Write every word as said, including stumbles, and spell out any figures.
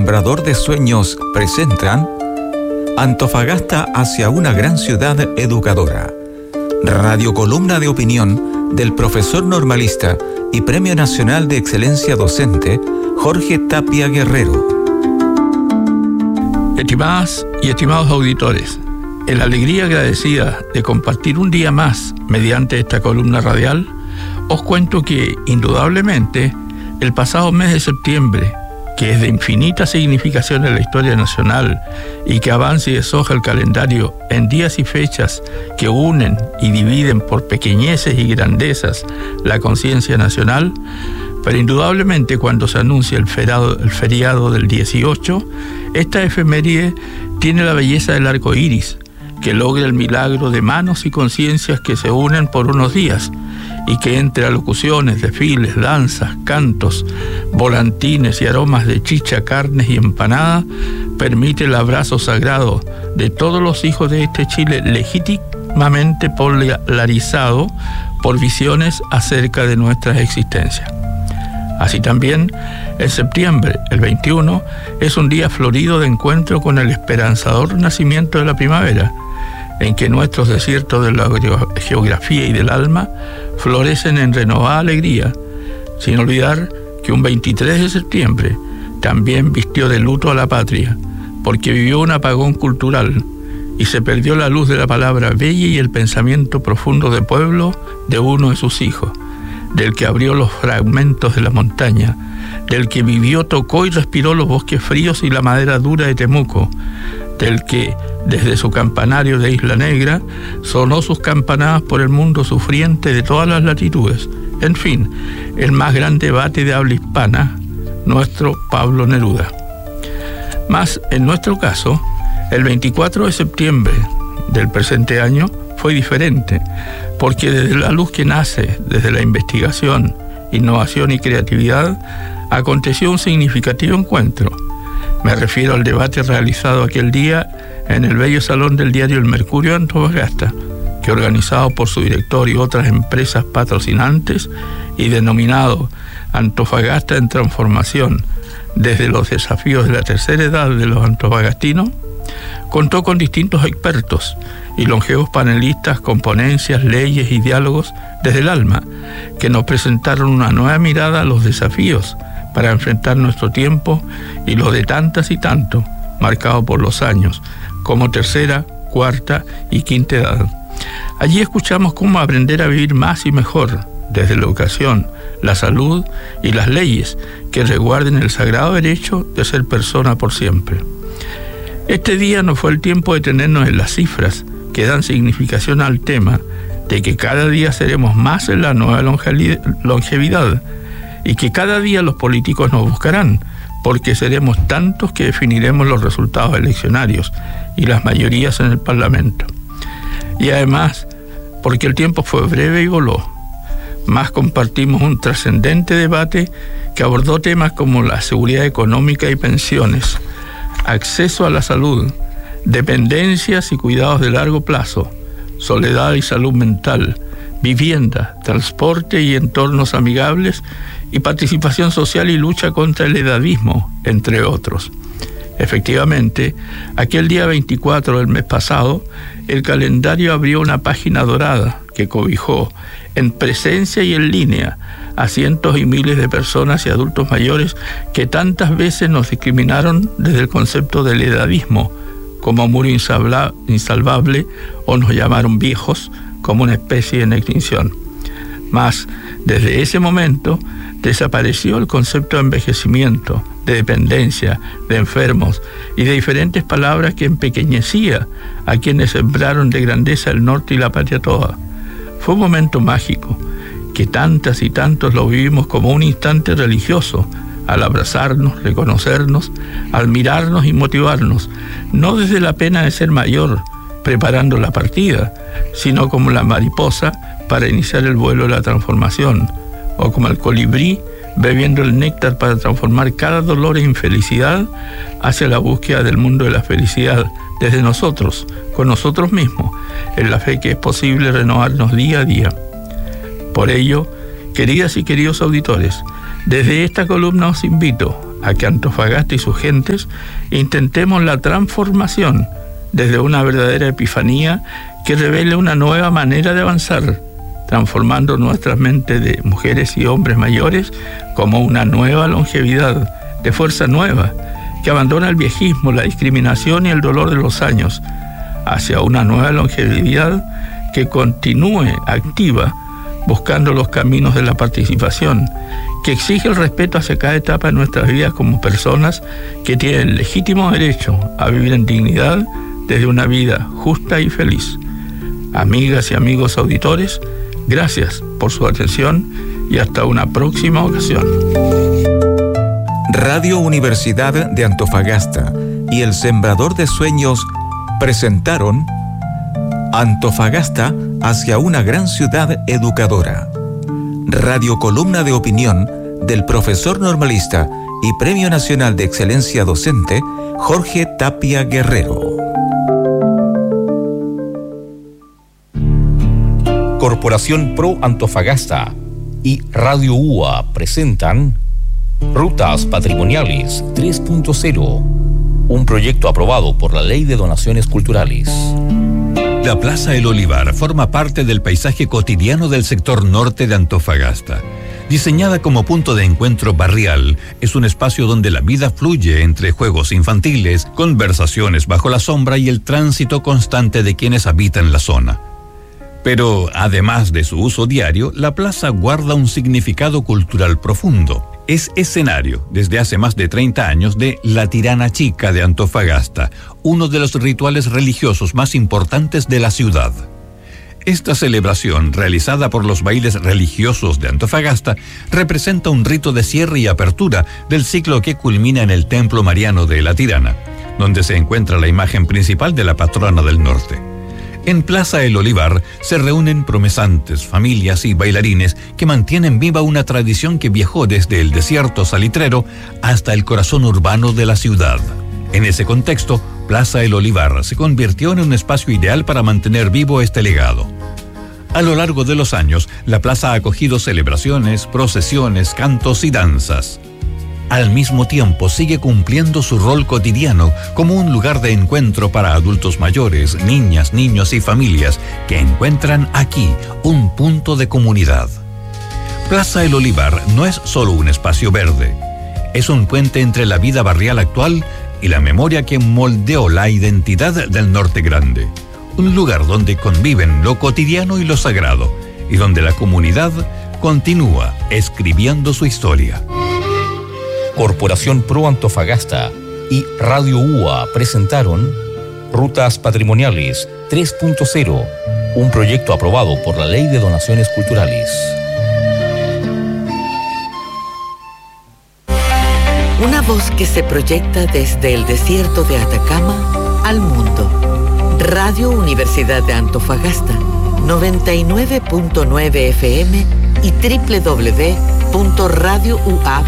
Sembrador de Sueños presentan Antofagasta hacia una gran ciudad educadora. Radiocolumna de opinión del profesor normalista y Premio Nacional de Excelencia Docente, Jorge Tapia Guerrero. Estimadas y estimados auditores, en la alegría agradecida de compartir un día más mediante esta columna radial, os cuento que, indudablemente, el pasado mes de septiembre, que es de infinita significación en la historia nacional y que avanza y deshoja el calendario en días y fechas que unen y dividen por pequeñeces y grandezas la conciencia nacional, pero indudablemente cuando se anuncia el feriado, el feriado del dieciocho, esta efeméride tiene la belleza del arco iris, que logra el milagro de manos y conciencias que se unen por unos días, y que entre alocuciones, desfiles, danzas, cantos, volantines y aromas de chicha, carnes y empanada, permite el abrazo sagrado de todos los hijos de este Chile legítimamente polarizado por visiones acerca de nuestra existencia. Así también, en septiembre, el veintiuno, es un día florido de encuentro con el esperanzador nacimiento de la primavera, en que nuestros desiertos de la geografía y del alma florecen en renovada alegría, sin olvidar que un veintitrés de septiembre también vistió de luto a la patria, porque vivió un apagón cultural y se perdió la luz de la palabra bella y el pensamiento profundo de pueblo de uno de sus hijos, del que abrió los fragmentos de la montaña, del que vivió, tocó y respiró los bosques fríos y la madera dura de Temuco, del que, desde su campanario de Isla Negra, sonó sus campanadas por el mundo sufriente de todas las latitudes. En fin, el más gran debate de habla hispana, nuestro Pablo Neruda. Mas, en nuestro caso, el veinticuatro de septiembre del presente año fue diferente, porque desde la luz que nace, desde la investigación, innovación y creatividad, aconteció un significativo encuentro. Me refiero al debate realizado aquel día en el bello salón del diario El Mercurio de Antofagasta, que organizado por su director y otras empresas patrocinantes y denominado Antofagasta en Transformación desde los desafíos de la tercera edad de los antofagastinos, contó con distintos expertos y longevos panelistas con ponencias, leyes y diálogos desde el alma, que nos presentaron una nueva mirada a los desafíos para enfrentar nuestro tiempo y los de tantas y tantos, marcado por los años, como tercera, cuarta y quinta edad. Allí escuchamos cómo aprender a vivir más y mejor, desde la educación, la salud y las leyes que resguarden el sagrado derecho de ser persona por siempre. Este día no fue el tiempo de detenernos en las cifras que dan significación al tema de que cada día seremos más en la nueva longevidad, y que cada día los políticos nos buscarán, porque seremos tantos que definiremos los resultados eleccionarios y las mayorías en el Parlamento. Y además, porque el tiempo fue breve y voló, más compartimos un trascendente debate que abordó temas como la seguridad económica y pensiones, acceso a la salud, dependencias y cuidados de largo plazo, soledad y salud mental, vivienda, transporte y entornos amigables, y participación social y lucha contra el edadismo, entre otros. Efectivamente, aquel día veinticuatro del mes pasado, el calendario abrió una página dorada que cobijó, en presencia y en línea, a cientos y miles de personas y adultos mayores que tantas veces nos discriminaron desde el concepto del edadismo, como muro insalvable, o nos llamaron viejos, como una especie en extinción. Mas, desde ese momento, desapareció el concepto de envejecimiento, de dependencia, de enfermos y de diferentes palabras que empequeñecía a quienes sembraron de grandeza el norte y la patria toda. Fue un momento mágico, que tantas y tantos lo vivimos como un instante religioso, al abrazarnos, reconocernos, al mirarnos y motivarnos, no desde la pena de ser mayor, preparando la partida, sino como la mariposa para iniciar el vuelo de la transformación, o como el colibrí bebiendo el néctar para transformar cada dolor e infelicidad hacia la búsqueda del mundo de la felicidad, desde nosotros, con nosotros mismos, en la fe que es posible renovarnos día a día. Por ello, queridas y queridos auditores, desde esta columna os invito a que Antofagasta y sus gentes intentemos la transformación desde una verdadera epifanía que revele una nueva manera de avanzar, transformando nuestras mentes de mujeres y hombres mayores como una nueva longevidad, de fuerza nueva, que abandona el viejismo, la discriminación y el dolor de los años, hacia una nueva longevidad que continúe activa, buscando los caminos de la participación, que exige el respeto hacia cada etapa de nuestras vidas como personas que tienen el legítimo derecho a vivir en dignidad desde una vida justa y feliz. Amigas y amigos auditores, gracias por su atención y hasta una próxima ocasión. Radio Universidad de Antofagasta y El Sembrador de Sueños presentaron Antofagasta hacia una gran ciudad educadora. Radio Columna de Opinión del profesor normalista y Premio Nacional de Excelencia Docente Jorge Tapia Guerrero. Corporación Pro Antofagasta y Radio U A presentan Rutas Patrimoniales tres punto cero, un proyecto aprobado por la Ley de Donaciones Culturales. La Plaza El Olivar forma parte del paisaje cotidiano del sector norte de Antofagasta. Diseñada como punto de encuentro barrial, es un espacio donde la vida fluye entre juegos infantiles, conversaciones bajo la sombra y el tránsito constante de quienes habitan la zona. Pero, además de su uso diario, la plaza guarda un significado cultural profundo. Es escenario, desde hace más de treinta años, de la Tirana Chica de Antofagasta, uno de los rituales religiosos más importantes de la ciudad. Esta celebración, realizada por los bailes religiosos de Antofagasta, representa un rito de cierre y apertura del ciclo que culmina en el Templo Mariano de la Tirana, donde se encuentra la imagen principal de la patrona del norte. En Plaza El Olivar se reúnen promesantes, familias y bailarines que mantienen viva una tradición que viajó desde el desierto salitrero hasta el corazón urbano de la ciudad. En ese contexto, Plaza El Olivar se convirtió en un espacio ideal para mantener vivo este legado. A lo largo de los años, la plaza ha acogido celebraciones, procesiones, cantos y danzas. Al mismo tiempo, sigue cumpliendo su rol cotidiano como un lugar de encuentro para adultos mayores, niñas, niños y familias que encuentran aquí un punto de comunidad. Plaza El Olivar no es solo un espacio verde, es un puente entre la vida barrial actual y la memoria que moldeó la identidad del Norte Grande. Un lugar donde conviven lo cotidiano y lo sagrado, y donde la comunidad continúa escribiendo su historia. Corporación Pro Antofagasta y Radio U A presentaron Rutas Patrimoniales tres punto cero, un proyecto aprobado por la Ley de Donaciones Culturales. Una voz que se proyecta desde el desierto de Atacama al mundo. Radio Universidad de Antofagasta, noventa y nueve punto nueve F M y doble u doble u doble u punto radio u a